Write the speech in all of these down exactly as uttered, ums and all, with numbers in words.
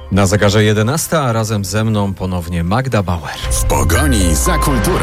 Na zegarze jedenasta, a razem ze mną ponownie Magda Bauer. W pogoni za kulturą.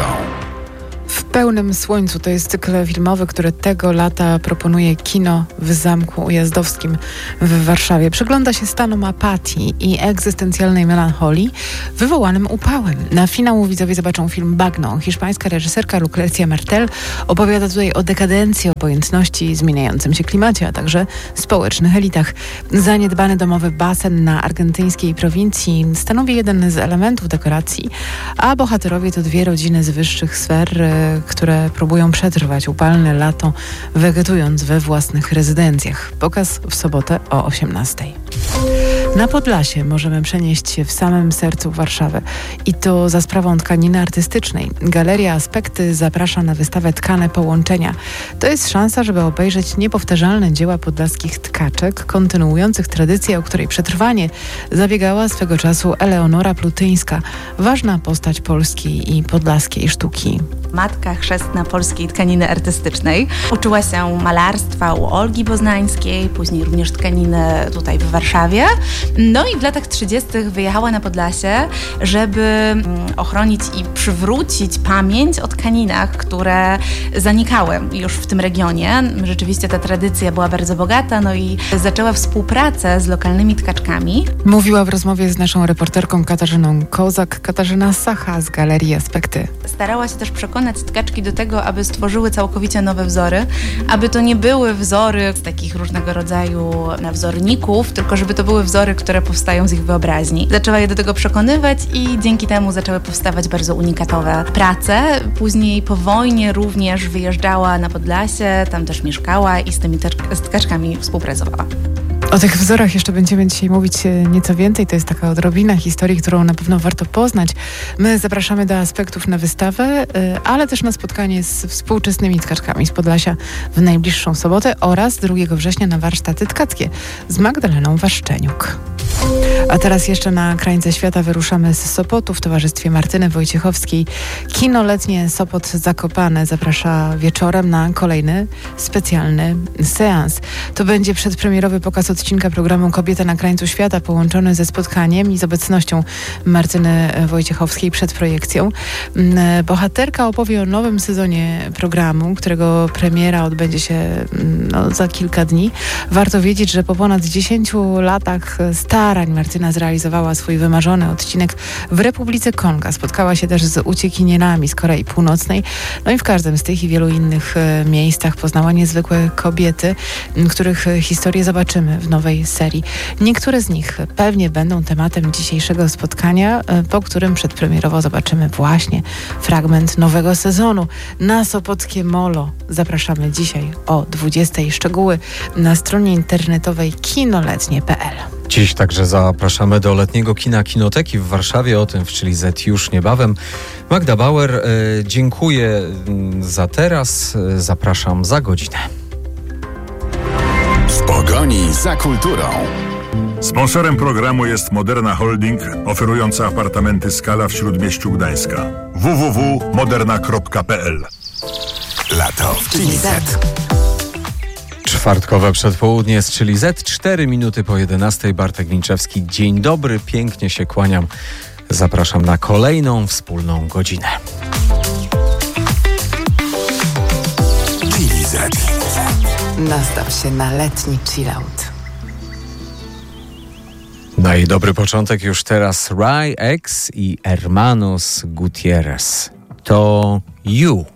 W pełnym słońcu to jest cykl filmowy, który tego lata proponuje Kino w Zamku Ujazdowskim w Warszawie. Przygląda się stanom apatii i egzystencjalnej melancholii wywołanym upałem. Na finału widzowie zobaczą film Bagno. Hiszpańska reżyserka Lucrecia Martel opowiada tutaj o dekadencji, obojętności, zmieniającym się klimacie, a także społecznych elitach. Zaniedbany domowy basen na argentyńskiej prowincji stanowi jeden z elementów dekoracji, a bohaterowie to dwie rodziny z wyższych sfer, które próbują przetrwać upalne lato, wegetując we własnych rezydencjach. Pokaz w sobotę o osiemnastej. Na Podlasie możemy przenieść się w samym sercu Warszawy i to za sprawą tkaniny artystycznej. Galeria Aspekty zaprasza na wystawę Tkane Połączenia. To jest szansa, żeby obejrzeć niepowtarzalne dzieła podlaskich tkaczek, kontynuujących tradycję, o której przetrwanie zabiegała swego czasu Eleonora Plutyńska, ważna postać polskiej i podlaskiej sztuki. Matka chrzestna polskiej tkaniny artystycznej. Uczyła się malarstwa u Olgi Boznańskiej, później również tkaniny tutaj w Warszawie. No i w latach trzydziestych wyjechała na Podlasie, żeby ochronić i przywrócić pamięć o tkaninach, które zanikały już w tym regionie. Rzeczywiście ta tradycja była bardzo bogata, no i zaczęła współpracę z lokalnymi tkaczkami. Mówiła w rozmowie z naszą reporterką Katarzyną Kozak, Katarzyna Sacha z Galerii Aspekty. Starała się też przekonać tkaczki do tego, aby stworzyły całkowicie nowe wzory, aby to nie były wzory z takich różnego rodzaju wzorników, tylko żeby to były wzory, które powstają z ich wyobraźni. Zaczęła je do tego przekonywać i dzięki temu zaczęły powstawać bardzo unikatowe prace. Później po wojnie również wyjeżdżała na Podlasie, tam też mieszkała i z tymi z tkaczkami współpracowała. O tych wzorach jeszcze będziemy dzisiaj mówić nieco więcej. To jest taka odrobina historii, którą na pewno warto poznać. My zapraszamy do Aspektów na wystawę, ale też na spotkanie z współczesnymi tkaczkami z Podlasia w najbliższą sobotę oraz drugiego września na warsztaty tkackie z Magdaleną Waszczeniuk. A teraz jeszcze na krańce świata wyruszamy z Sopotu w towarzystwie Martyny Wojciechowskiej. Kino letnie Sopot Zakopane zaprasza wieczorem na kolejny specjalny seans. To będzie przedpremierowy pokaz odcinka programu Kobieta na krańcu świata, połączony ze spotkaniem i z obecnością Martyny Wojciechowskiej przed projekcją. Bohaterka opowie o nowym sezonie programu, którego premiera odbędzie się no, za kilka dni. Warto wiedzieć, że po ponad dziesięciu latach starań Martyna zrealizowała swój wymarzony odcinek w Republice Konga. Spotkała się też z uciekinierami z Korei Północnej. No i w każdym z tych i wielu innych e, miejscach poznała niezwykłe kobiety, m, których historię zobaczymy w nowej serii. Niektóre z nich pewnie będą tematem dzisiejszego spotkania, e, po którym przedpremierowo zobaczymy właśnie fragment nowego sezonu. Na Sopockie Molo zapraszamy dzisiaj o dwudziestej. Szczegóły na stronie internetowej kinoletnie kropka p l. Dziś także zapraszamy do letniego kina Kinoteki w Warszawie. O tym w Czyli Z już niebawem. Magda Bauer, e, dziękuję za teraz. E, zapraszam za godzinę. W pogoni za kulturą. Sponsorem programu jest Moderna Holding, oferująca apartamenty Skala w Śródmieściu Gdańska. w w w kropka moderna kropka p l. Lato w Czyli Z. Czwartkowe przedpołudnie z Czyli Z, cztery minuty po jedenastej. Bartek Linczewski. Dzień dobry, pięknie się kłaniam. Zapraszam na kolejną wspólną godzinę. Czyli Z. Nastaw się na letni chillout. No i dobry początek już teraz. Rai X i Hermanos Gutierrez. To You.